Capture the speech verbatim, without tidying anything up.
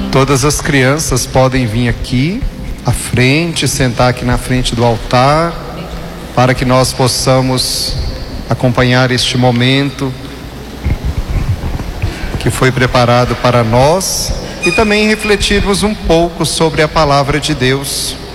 Todas as crianças podem vir aqui à frente, sentar aqui na frente do altar, para que nós possamos acompanhar este momento que foi preparado para nós e também refletirmos um pouco sobre a palavra de Deus.